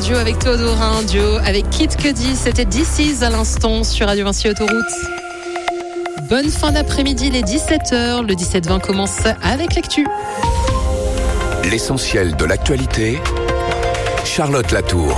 duo avec Théodorin, duo avec Kid Cudi. C'était This Is à l'instant sur Radio Vinci Autoroute. Bonne fin d'après-midi, les 17h. Le 17-20 commence avec l'actu. L'essentiel de l'actualité, Charlotte Latour.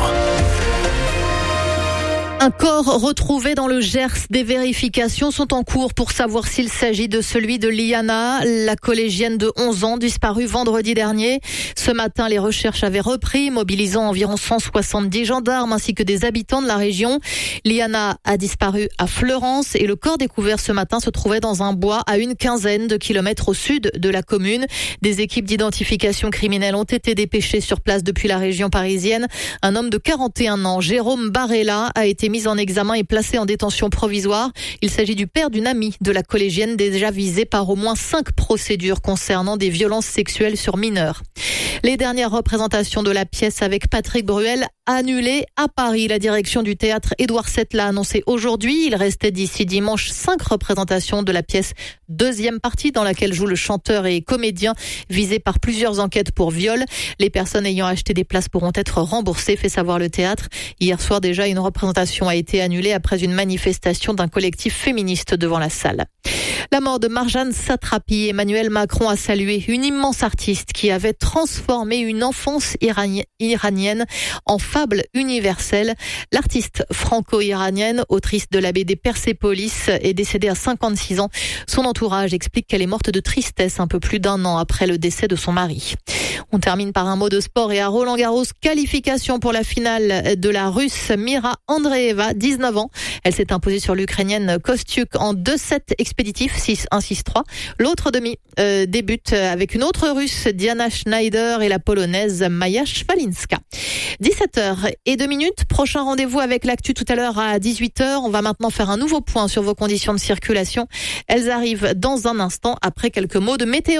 Un corps retrouvé dans le Gers. Des vérifications sont en cours pour savoir s'il s'agit de celui de Liana, la collégienne de 11 ans disparue vendredi dernier. Ce matin, les recherches avaient repris, mobilisant environ 170 gendarmes ainsi que des habitants de la région. Liana a disparu à Fleurance et le corps découvert ce matin se trouvait dans un bois à une quinzaine de kilomètres au sud de la commune. Des équipes d'identification criminelle ont été dépêchées sur place depuis la région parisienne. Un homme de 41 ans, Jérôme Barella, a été mis en examen et placé en détention provisoire. Il s'agit du père d'une amie de la collégienne déjà visée par au moins 5 procédures concernant des violences sexuelles sur mineurs. Les dernières représentations de la pièce avec Patrick Bruel annulées à Paris. La direction du théâtre Édouard VII l'a annoncé aujourd'hui. Il restait d'ici dimanche 5 représentations de la pièce deuxième partie dans laquelle joue le chanteur et comédien visé par plusieurs enquêtes pour viol. Les personnes ayant acheté des places pourront être remboursées, fait savoir le théâtre. Hier soir déjà, une représentation a été annulée après une manifestation d'un collectif féministe devant la salle. La mort de Marjane Satrapi, Emmanuel Macron a salué une immense artiste qui avait transformé une enfance iranienne en fable universelle. L'artiste franco-iranienne, autrice de la BD Persépolis, est décédée à 56 ans. Son entourage explique qu'elle est morte de tristesse un peu plus d'1 an après le décès de son mari. On termine par un mot de sport et à Roland-Garros, qualification pour la finale de la Russe Mira Andreeva, 19 ans. Elle s'est imposée sur l'Ukrainienne Kostyuk en 2-7 expéditifs, 6-1, 6-3. L'autre demi débute avec une autre Russe, Diana Schneider, et la Polonaise Maja Szwalinska. 17h02. Prochain rendez-vous avec l'actu tout à l'heure à 18h. On va maintenant faire un nouveau point sur vos conditions de circulation. Elles arrivent dans un instant après quelques mots de météo.